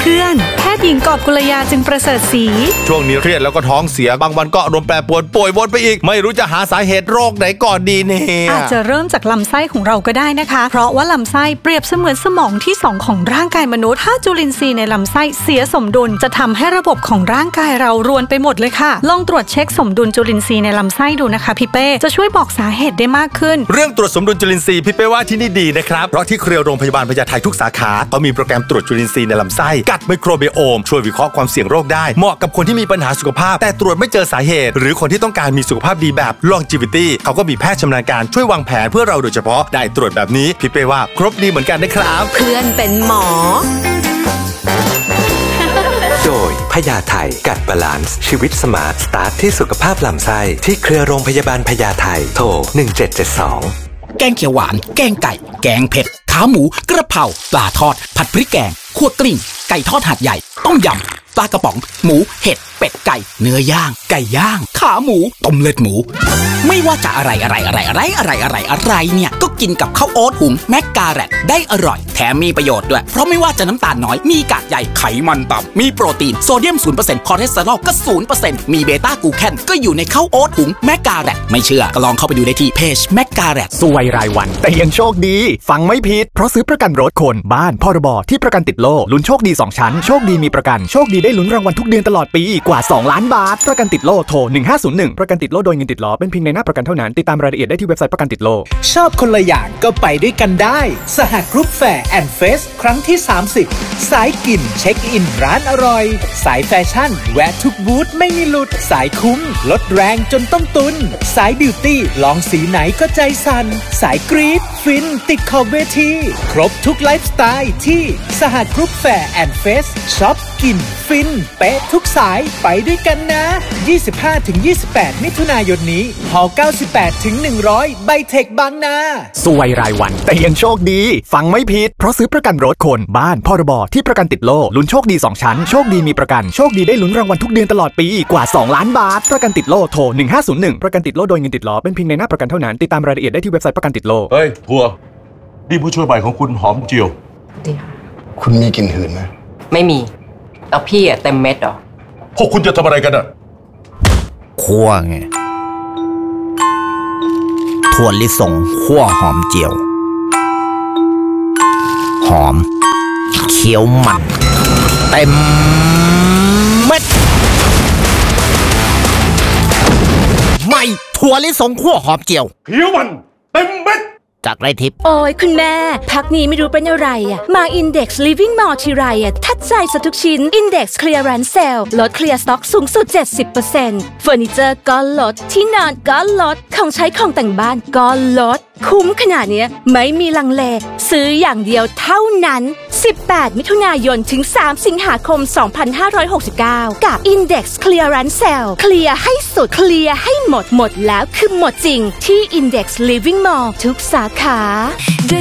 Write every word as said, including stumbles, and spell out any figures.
พื่อนแพทย์หญิงกอบกุลยาจึงประเสริฐศรีช่วงนี้เครียดแล้วก็ท้องเสียบางวันก็อารมณ์แปรปรวนป่วยวนไปอีกไม่รู้จะหาสาเหตุโรคไหนก่อนดีเนี่ยอาจจะเริ่มจากลำไส้ของเราก็ได้นะคะเพราะว่าลำไส้เปรียบเสมือนสมองที่สองของร่างกายมนุษย์ถ้าจุลินทรีย์ในลำไส้เสียสมดุลจะทำให้ระบบของร่างกายเรารวนไปหมดเลยค่ะลองตรวจเช็คสมดุลจุลินทรีย์ในลำไส้ดูนะคะพี่เป้จะช่วยบอกสาเหตุได้มากขึ้นเรื่องตรวจสมดุลจุลินทรีย์พี่เป้ว่าที่นี่ดีนะครับเพราะที่เครือโรงพยาบาลพญาไททุกสาขาเขามีโปรแกรมตรวจจุลินทรีย์ในลำไส้กัดไมโครไบโอมช่วยวิเคราะห์ความเสี่ยงโรคได้เหมาะกับคนที่มีปัญหาสุขภาพแต่ตรวจไม่เจอสาเหตุหรือคนที่ต้องการมีสุขภาพดีแบบ longevity เขาก็มีแพทย์ชำนาญการช่วยวางแผนเพื่อเราโดยเฉพาะได้ตรวจแบบนี้พี่เป้ว่าครบดีเหมือนกันนะครับเพื่อนเป็นหมอโดยพญาไทกัดบาลานซ์ชีวิตสมาร์ทสตาร์ทที่สุขภาพลำไส้ที่เครือโรงพยาบาลพญาไทโทรหนึ่งเจ็ดเจ็ดสองแกงเขียวหวานแกงไก่แกงเผ็ดขาหมูกระเพราปลาทอดผัดพริกแกงคั่วกลิ้งไก่ทอดหาดใหญ่ต้มยำปลากระป๋องหมูเห็ดเป็ดไก่เนื้อย่างไก่ย่างขาหมูต้มเลือดหมูไม่ว่าจะอะไรอะไรอะไรอะไรอะไรอะไรอะไรเนี่ยก็กินกับข้าวโอ๊ตหุงแมกกาแรตได้อร่อยแถมมีประโยชน์ด้วยเพราะไม่ว่าจะน้ำตาลน้อยมีกากใหญ่ไขมันต่ำมีโปรตีนโซเดียม ศูนย์เปอร์เซ็นต์ คอเลสเตอรอลก็ ศูนย์เปอร์เซ็นต์ มีเบต้ากลูแคนก็อยู่ในข้าวโอ๊ตหุงแมกกาแรตไม่เชื่อก็ลองเข้าไปดูได้ที่เพจแมกกาแรตสวยรายวันแต่ยังโชคดีฟังไม่ผิดเพราะซื้อประกันรถคนบ้านพรบที่ประกันติดโล่ลุ้นโชคดีสองชั้นโชคดีมีประกันโชคดีได้ลุ้นรางวัลทุกเดือนตลอดปีกว่าสองล้านบาทประกันติดโล่โทรหนึ่งห้าศูนย์หนึ่งประกันติดโล่โดยเงินติดล้อเป็นเพียงในหน้าประกันเท่านั้นติดตามรายละเอียดได้ที่เว็บไซต์ประกันติดโล่ชอบคนละอย่างก็ไปด้วยกันได้สหกรุ๊ปแฟร์แอนด์เฟสครั้งที่สามสิบสายกินเช็คอินร้านอร่อยสายแฟชั่นแวะทุกบูธไม่มีหลุดสายคุ้มลดแรงจนต้องตุนสายบิวตี้ลองสีไหนก็ใจสั่นสายกรี๊ดฟินติดขอบเวทีครบทุกไลฟ์สไตล์ที่สหกรุ๊ปแฟร์แอนด์เฟสช็อปกินฟินเป๊ะทุกสายไปด้วยกันนะ ยี่สิบห้าถึงยี่สิบแปด มิถุนายนนี้ฮอเก้าสิบแปดถึงหนึ่งร้อยไบเทคบางนาสวยรายวันแต่ยังโชคดีฟังไม่ผิดเพราะซื้อประกันรถคนบ้านพรบที่ประกันติดโล่ลุ้นโชคดีสองชั้นโชคดีมีประกันโชคดีได้ลุ้นรางวัลทุกเดือนตลอดปีกว่าสองล้านบาทประกันติดโล่โทรหนึ่งห้าศูนย์หนึ่งประกันติดโล่โดยเงินติดล้อเป็นเพียงในหน้าประกันเท่านั้นติดตามรายละเอียดได้ที่เว็บไซต์ประกันติดโล่เฮ้ยทัวร์นี่ผู้ช่วยใหม่ของคุณหอมเจียวดีค่ะคุณมีกลิ่นหืนไหมไม่มีแล้วพี่อะเต็มเม็ดเหรอพวกคุณจะทำอะไรกันอะคั่วไงถั่วลิสงคั่วหอมเจียวหอมเคี้ยวมันเต็มเม็ดไม่ถั่วลิสงคั่วหอมเจียวเคี้ยวมันเต็มเม็ดจากไรทิพย์โอ้ยคุณแม่พักนี้ไม่รู้เป็นอะไรอ่ะมา Index Living Mall ทีไรอ่ะทัดใจซะทุกชิ้น Index Clearance Sale ลดเคลียร์สต็อกสูงสุด เจ็ดสิบเปอร์เซ็นต์ เฟอร์นิเจอร์ก็ลดที่นอนก็ลดของใช้ของแต่งบ้านก็ลดคุ้มขนาดนี้ไม่มีลังเลซื้ออย่างเดียวเท่านั้นสิบแปดมิถุนายนถึงสามสิงหาคมสองพันห้าร้อยหกสิบเก้ากับ Index Clearance Sale เคลียร์ให้สุดเคลียร์ให้หมดหมดแล้วคือหมดจริงที่ Index Living Mall ทุกสาขา The